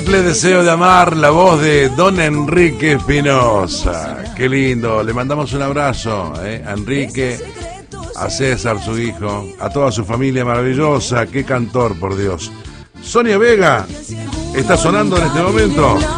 Simple deseo de amar, la voz de Don Enrique Espinosa. Qué lindo, le mandamos un abrazo a Enrique, a César, su hijo, a toda su familia maravillosa. Qué cantor, por Dios. Sonia Vega está sonando en este momento.